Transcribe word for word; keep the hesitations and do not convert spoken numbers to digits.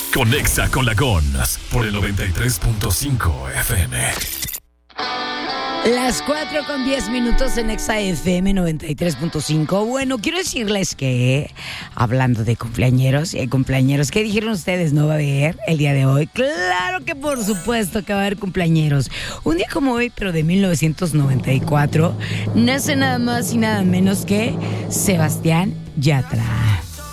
Conexa con la Gons por el noventa y tres punto cinco F M. Las cuatro con diez minutos en Exa F M noventa y tres punto cinco. Bueno, quiero decirles que, hablando de cumpleañeros y hay cumpleañeros, ¿qué dijeron ustedes? ¿No va a haber el día de hoy? Claro que por supuesto que va a haber cumpleañeros. Un día como hoy, pero de mil novecientos noventa y cuatro, nace nada más y nada menos que Sebastián Yatra.